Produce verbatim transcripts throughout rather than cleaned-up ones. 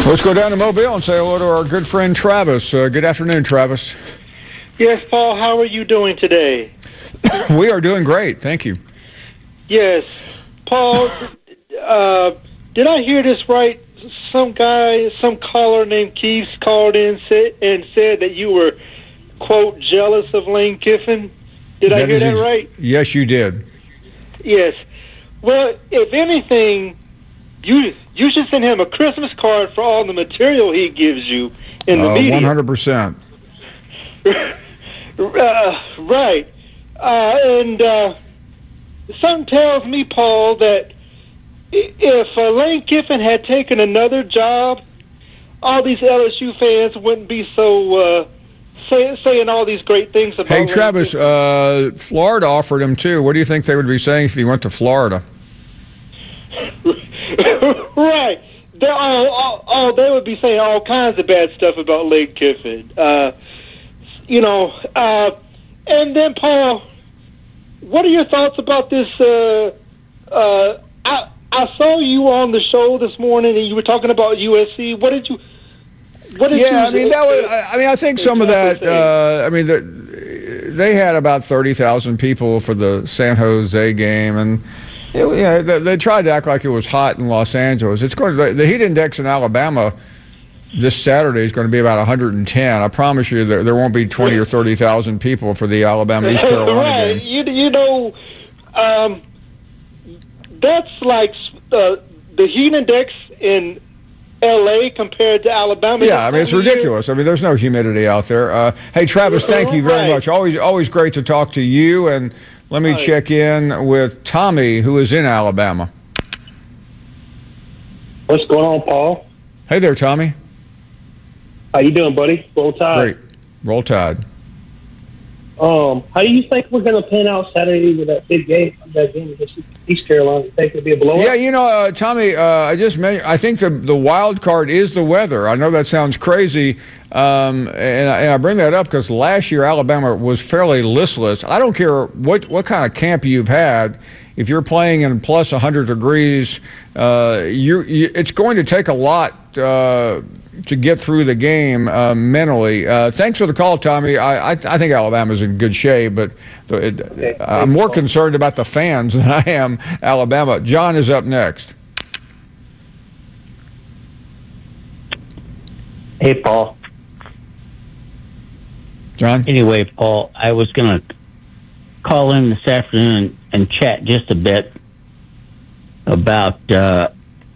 Let's go down to Mobile and say hello to our good friend Travis. Uh, good afternoon, Travis. Yes, Paul, how are you doing today? We are doing great, thank you. Yes. Paul, uh, did I hear this right? Some guy, some caller named Keith called in said, and said that you were, quote, jealous of Lane Kiffin. Did that I hear that ex- right? Yes, you did. Yes. Well, if anything, you you should send him a Christmas card for all the material he gives you in the uh, media. one hundred percent. uh, right. Uh, and uh, something tells me, Paul, that if uh, Lane Kiffin had taken another job, all these L S U fans wouldn't be so uh, say, saying all these great things about Hey, Lane Travis, uh, Florida offered him, too. What do you think they would be saying if he went to Florida? Right. They're all, all, all, they would be saying all kinds of bad stuff about Lane Kiffin. Uh, you know, uh, and then, Paul, what are your thoughts about this? Uh, uh, I, I saw you on the show this morning, and you were talking about U S C. What did you? What did yeah, you, I mean that was. I mean, I think some of that. Uh, I mean, the, they had about thirty thousand people for the San Jose game, and it, you know, they, they tried to act like it was hot in Los Angeles. It's going to, the heat index in Alabama this Saturday is going to be about one hundred ten. I promise you, there there won't be twenty or thirty thousand people for the Alabama East Carolina right. game. You you know, um, that's like uh, the heat index in L A compared to Alabama. Yeah, I mean, it's ridiculous. I mean, there's no humidity out there. Uh, hey, Travis, thank you very right. much. Always always great to talk to you. And let me right. check in with Tommy, who is in Alabama. What's going on, Paul? Hey there, Tommy. How you doing, buddy? Roll Tide. Great. Roll Tide. Um, how do you think we're going to pan out Saturday with that big game? That game against East Carolina. You think it'll be a blowout? Yeah, you know, uh, Tommy, uh, I just mentioned. I think the the wild card is the weather. I know that sounds crazy, um, and, I, and I bring that up because last year Alabama was fairly listless. I don't care what what kind of camp you've had. If you're playing in plus one hundred degrees, uh, you, you, it's going to take a lot uh, to get through the game uh, mentally. Uh, thanks for the call, Tommy. I, I, I think Alabama's in good shape, but it, okay. I'm more concerned about the fans than I am Alabama. John is up next. Hey, Paul. John? Anyway, Paul, I was going to call in this afternoon and chat just a bit about uh,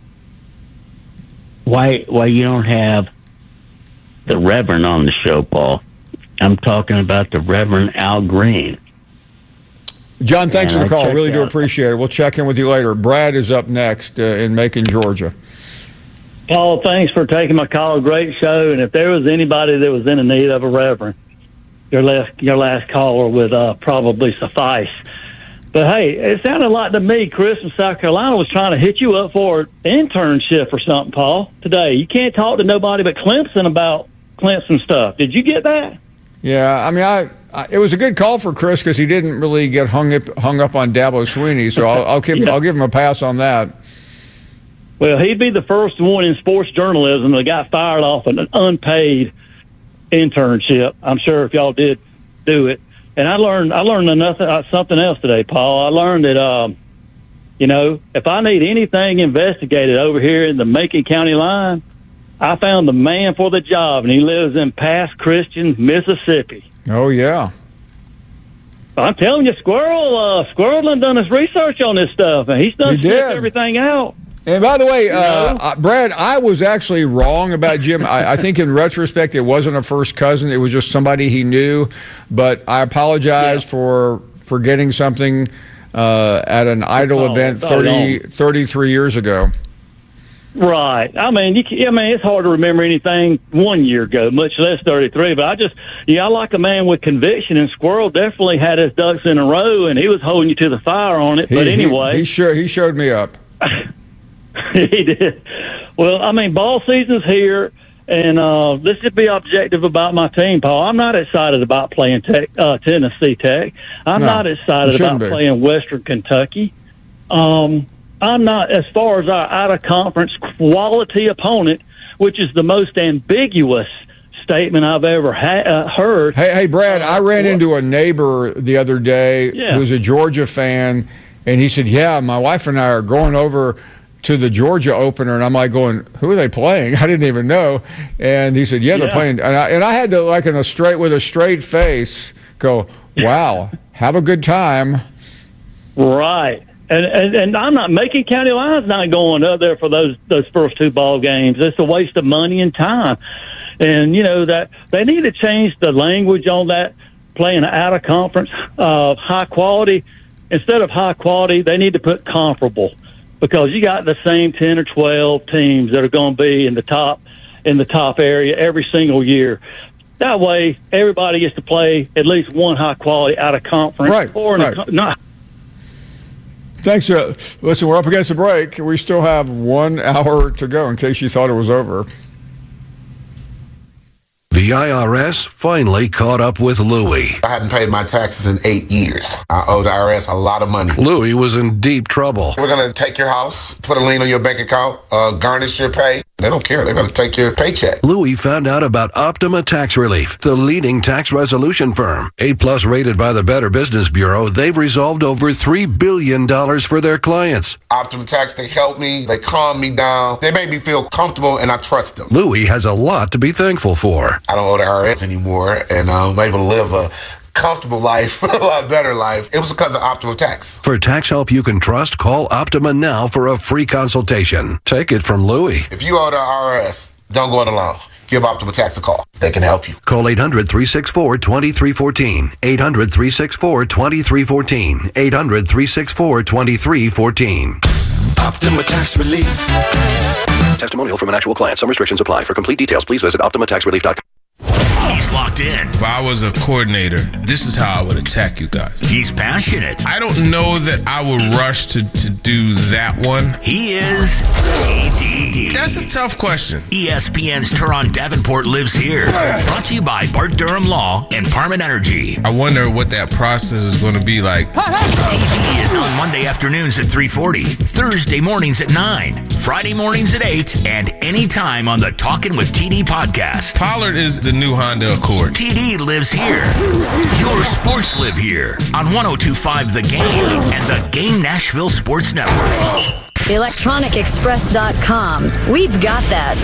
why why you don't have the Reverend on the show, Paul. I'm talking about the Reverend Al Green. John, thanks and for the call. Really do out. appreciate it. We'll check in with you later. Brad is up next uh, in Macon, Georgia. Paul, thanks for taking my call. Great show. And if there was anybody that was in the need of a Reverend, your last your last caller would uh, probably suffice. But hey, it sounded like to me Chris from South Carolina was trying to hit you up for an internship or something, Paul, today. You can't talk to nobody but Clemson about Clemson stuff. Did you get that? Yeah, I mean, I, I it was a good call for Chris because he didn't really get hung up hung up on Dabo Swinney, so I'll I'll give yeah. I'll give him a pass on that. Well, he'd be the first one in sports journalism that got fired off an unpaid internship. I'm sure if y'all did do it. And I learned I learned nothing, uh, something else today, Paul. I learned that, um, you know, if I need anything investigated over here in the Macon County line, I found the man for the job, and he lives in Pass Christian, Mississippi. Oh, yeah. I'm telling you, Squirrel, uh, Squirrel done done his research on this stuff, and he's done he everything out. And by the way, uh, uh, Brad, I was actually wrong about Jim. I, I think in retrospect, it wasn't a first cousin. It was just somebody he knew. But I apologize yeah. for forgetting something uh, at an Idol oh, event thirty, thirty-three years ago. Right. I mean, you can, I mean, it's hard to remember anything one year ago, much less thirty-three. But I just, yeah, I like a man with conviction, and Squirrel definitely had his ducks in a row, and he was holding you to the fire on it. He, but anyway. He, he, sure, he showed me up. He did. Well, I mean, ball season's here, and uh, let's just be objective about my team, Paul. I'm not excited about playing tech, uh, Tennessee Tech. I'm no, not excited about be. playing Western Kentucky. Um, I'm not, as far as our out-of-conference quality opponent, which is the most ambiguous statement I've ever ha- uh, heard. Hey, hey, Brad, I ran into a neighbor the other day Yeah. who's a Georgia fan, and he said, yeah, my wife and I are going over to the Georgia opener, and I'm like going, who are they playing? I didn't even know. And he said, yeah, they're Yeah. playing. And I, and I had to, like, in a straight, with a straight face, go, wow, have a good time. Right. And, and and I'm not making County Line's not going up there for those those first two ball games. It's a waste of money and time. And you know that they need to change the language on that, playing out of conference, uh, high quality instead of high quality. They need to put comparable, because you got the same ten or twelve teams that are going to be in the top in the top area every single year. That way, everybody gets to play at least one high quality out of conference. Right, Or in right. a, not. Thanks. Uh, listen, we're up against the break. We still have one hour to go in case you thought it was over. The I R S finally caught up with Louie. I hadn't paid my taxes in eight years. I owe the I R S a lot of money. Louie was in deep trouble. We're going to take your house, put a lien on your bank account, uh, garnish your pay. They don't care. They're going to take your paycheck. Louie found out about Optima Tax Relief, the leading tax resolution firm. A-plus rated by the Better Business Bureau, they've resolved over three billion dollars for their clients. Optima Tax, they help me. They calm me down. They make me feel comfortable, and I trust them. Louie has a lot to be thankful for. I don't owe the I R S anymore, and I'm able to live a comfortable life, a lot better life. It was because of Optima Tax. For tax help you can trust, call Optima now for a free consultation. Take it from Louie. If you owe the I R S, don't go it alone. Give Optima Tax a call. They can help you. Call eight hundred, three six four, two three one four. eight hundred, three six four, two three one four. eight hundred, three six four, two three one four. Optima Tax Relief. Testimonial from an actual client. Some restrictions apply. For complete details, please visit optima tax relief dot com. He's locked in. If I was a coordinator, this is how I would attack you guys. He's passionate. I don't know that I would rush to, to do that one. He is T D D. That's a tough question. E S P N's Turon Davenport lives here. Brought to you by Bart Durham Law and Parman Energy. I wonder what that process is going to be like. T D is on Monday afternoons at three forty, Thursday mornings at nine, Friday mornings at eight, and anytime on the Talkin' with T D podcast. Pollard is the new Honda Accord. T D lives here. Your sports live here on one oh two point five The Game and the Game Nashville Sports Network. electronic express dot com. We've got that.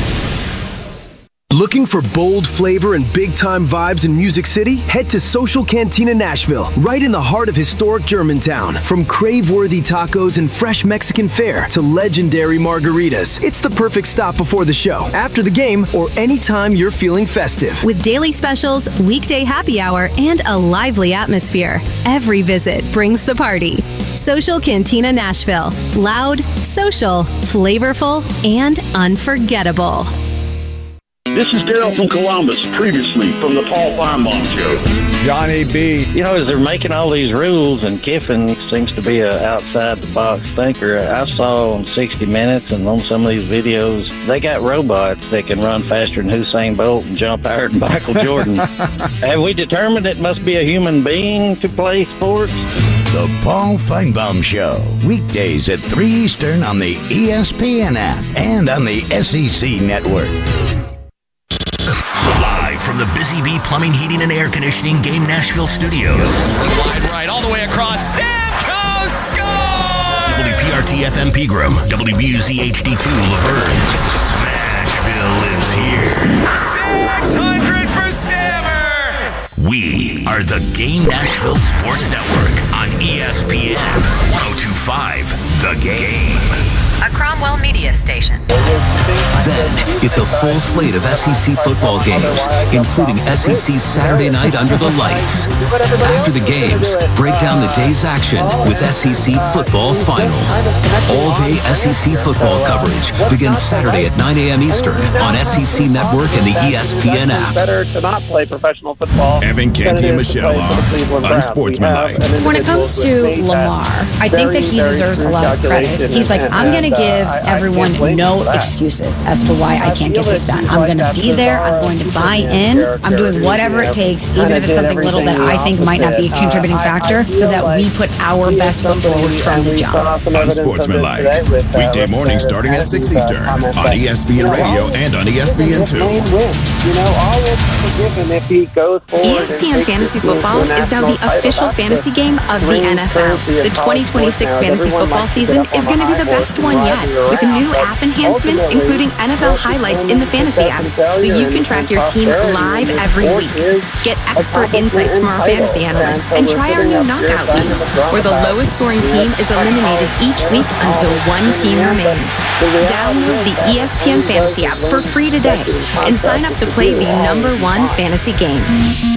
Looking for bold flavor and big-time vibes in Music City? Head to Social Cantina Nashville, right in the heart of historic Germantown. From crave-worthy tacos and fresh Mexican fare to legendary margaritas, it's the perfect stop before the show, after the game, or anytime you're feeling festive. With daily specials, weekday happy hour, and a lively atmosphere, every visit brings the party. Social Cantina Nashville. Loud, social, flavorful, and unforgettable. This is Daryl from Columbus, previously from the Paul Feinbaum Show. Johnny B. You know, as they're making all these rules, and Kiffin seems to be a outside-the-box thinker, I saw on sixty minutes and on some of these videos, they got robots that can run faster than Usain Bolt and jump higher than Michael Jordan. Have we determined it must be a human being to play sports? The Paul Feinbaum Show, weekdays at three Eastern on the E S P N app and on the S E C Network. Live from the Busy Bee Plumbing, Heating, and Air Conditioning Game Nashville Studios. Wide right, all the way across. Stamkos score! W P R T F M Pegram, W B U Z H D two Laverne. Smashville lives here. six hundred for Stammer! We are the Game Nashville Sports Network on E S P N one oh two point five The Game. A Cromwell Media Station. Then, it's a full slate of S E C football games, including S E C Saturday Night Under the Lights. After the games, break down the day's action with S E C Football Final. All-day S E C football coverage begins Saturday at nine a.m. Eastern on S E C Network and the E S P N app. Better to not play professional football. Evan Canty and Michelle are unsportsmanlike. When it comes to Lamar, I think that he deserves a lot of credit. He's like, I'm going to give everyone no excuses as as to why I can't get this done. I'm going to be there. I'm going to buy in. I'm doing whatever it takes, even if it's something little that I think might not be a contributing factor, so that we put our best foot forward from the jump. Unsportsmanlike. Weekday morning starting at six Eastern on E S P N Radio and on E S P N two. You know, all is forgiven if he goes forward. E S P N Fantasy Football is now the official fantasy game of the N F L. The twenty twenty-six fantasy football season is going to be the best one yet, with new app enhancements, including N F L highlights in the fantasy app, so you can track your team live every week. Get expert insights from our fantasy analysts and try our new knockout leagues, where the lowest scoring team is eliminated each week until one team remains. Download the E S P N Fantasy app for free today and sign up to play the number one fantasy game.